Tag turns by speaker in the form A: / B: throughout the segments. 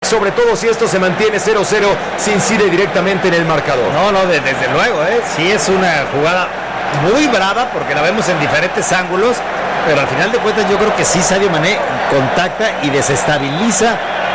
A: sobre todo si esto se mantiene 0-0, se incide directamente en el marcador.
B: No, desde luego, sí es una jugada muy brava porque la vemos en diferentes ángulos, pero al final de cuentas yo creo que sí Sadio Mané contacta y desestabiliza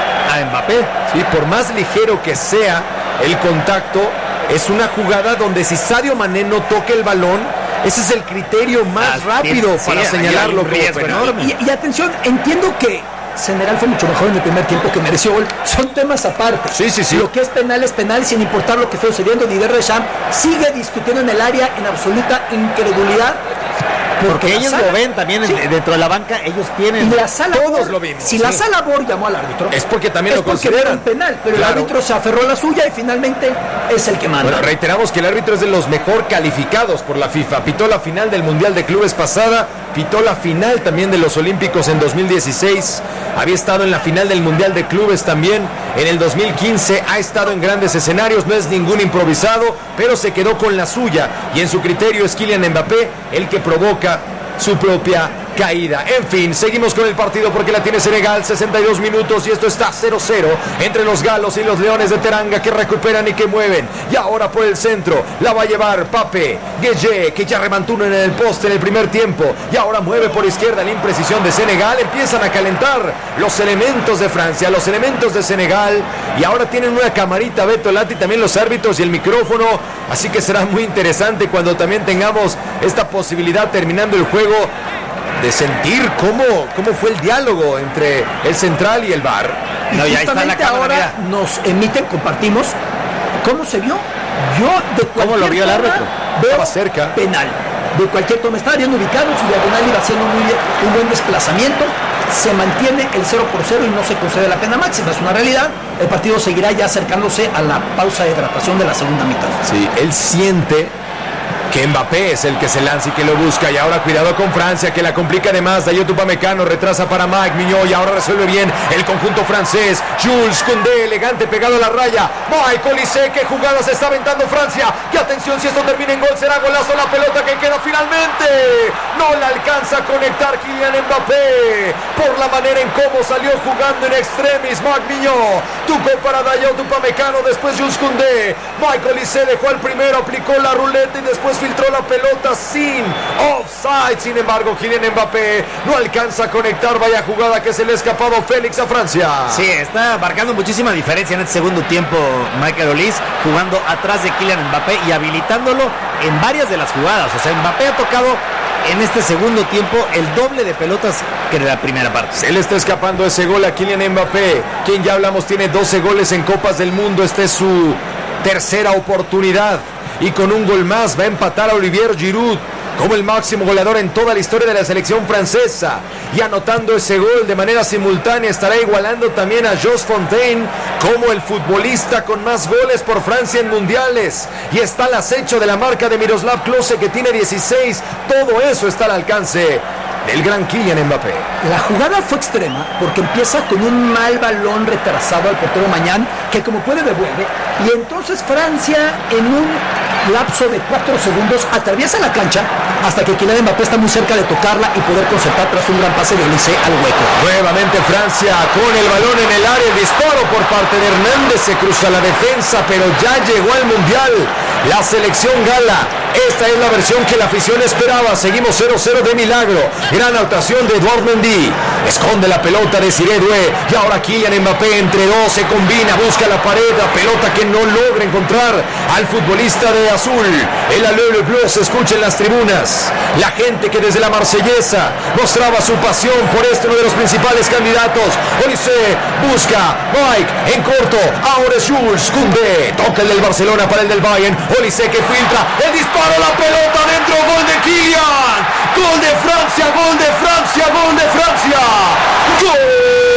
B: a Mbappé.
A: Sí, por más ligero que sea el contacto, es una jugada donde si Sadio Mané no toca el balón, ese es el criterio más rápido para señalarlo como penal.
C: Y atención, entiendo que Senegal fue mucho mejor en el primer tiempo, que mereció gol. Son temas aparte.
A: Sí.
C: Lo que es penal, sin importar lo que esté sucediendo. Didier Deschamps sigue discutiendo en el área en absoluta incredulidad.
B: Porque ellos lo ven también dentro de la banca, ellos tienen.
C: Y la sala
A: todos lo vimos.
C: Si la sala BOR llamó al árbitro,
A: es porque también lo consideran
C: penal, pero el árbitro se aferró a la suya y finalmente es el que manda.
A: Bueno, reiteramos que el árbitro es de los mejor calificados por la FIFA. Pitó la final del Mundial de Clubes pasada, pitó la final también de los Olímpicos en 2016, había estado en la final del Mundial de Clubes también en el 2015, ha estado en grandes escenarios, no es ningún improvisado, pero se quedó con la suya y en su criterio es Kylian Mbappé el que provoca su propia caída. En fin, seguimos con el partido porque la tiene Senegal, 62 minutos y esto está 0-0 entre los galos y los leones de Teranga que recuperan y que mueven. Y ahora por el centro la va a llevar Pape Gueye, que ya remantuvo en el poste en el primer tiempo y ahora mueve por izquierda. La imprecisión de Senegal, empiezan a calentar los elementos de Francia, los elementos de Senegal, y ahora tienen una camarita Beto Lati, también los árbitros y el micrófono, así que será muy interesante cuando también tengamos esta posibilidad terminando el juego de sentir cómo fue el diálogo entre el central y el VAR.
C: Y no, justamente ahora nos emiten, compartimos cómo se vio. Yo de
B: cómo lo vio el árbitro.
C: Veo cerca penal. De cualquier toma estaba bien ubicado, su diagonal iba haciendo un buen desplazamiento. Se mantiene el 0-0 y no se concede la pena máxima, es una realidad. El partido seguirá ya acercándose a la pausa de hidratación de la segunda mitad.
A: Sí, él siente que Mbappé es el que se lanza y que lo busca, y ahora cuidado con Francia que la complica de más. Dayot Upamecano retrasa para Mike Mignon y ahora resuelve bien el conjunto francés. Jules Koundé, elegante, pegado a la raya. Mike Olise, qué jugada se está aventando Francia, y atención, si esto termina en gol será golazo. La pelota que queda finalmente no la alcanza a conectar Kylian Mbappé por la manera en cómo salió jugando en extremis Mike Mignon. Tuco para Dayot Upamecano, después Jules Koundé. Mike Olise dejó al primero, aplicó la ruleta y después filtró la pelota sin offside. Sin embargo, Kylian Mbappé no alcanza a conectar. Vaya jugada que se le ha escapado Félix a Francia.
B: Sí, está marcando muchísima diferencia en este segundo tiempo Michael Olise, jugando atrás de Kylian Mbappé y habilitándolo en varias de las jugadas. O sea, Mbappé ha tocado en este segundo tiempo el doble de pelotas que en la primera parte.
A: Se le está escapando ese gol a Kylian Mbappé, quien ya hablamos tiene 12 goles en Copas del Mundo. Esta es su tercera oportunidad y con un gol más va a empatar a Olivier Giroud como el máximo goleador en toda la historia de la selección francesa, y anotando ese gol de manera simultánea estará igualando también a Jos Fontaine como el futbolista con más goles por Francia en mundiales, y está al acecho de la marca de Miroslav Klose, que tiene 16. Todo eso está al alcance del gran Kylian Mbappé.
C: La jugada fue extrema porque empieza con un mal balón retrasado al portero Mañán, que como puede devuelve, y entonces Francia en un lapso de 4 segundos atraviesa la cancha hasta que Kylian Mbappé está muy cerca de tocarla y poder concertar tras un gran pase de Olise al hueco.
A: Nuevamente Francia con el balón en el área, el disparo por parte de Hernández, se cruza la defensa, pero ya llegó al mundial la selección gala. Esta es la versión que la afición esperaba. Seguimos 0-0 de milagro. Gran actuación de Edouard Mendy. Esconde la pelota de Siré Doué. Y ahora Kylian Mbappé entre dos se combina, busca la pared, la pelota que no logra encontrar al futbolista de azul. El Alleux Le Bleu se escucha en las tribunas. La gente que desde la Marsellesa mostraba su pasión por uno de los principales candidatos. Olise busca Mike en corto. Ahora es Jules Koundé. Toca el del Barcelona para el del Bayern. Olise que filtra. El disparo, la pelota dentro. Gol de Kylian. Gol de Francia, gol de Francia, gol de Francia. ¡Gol!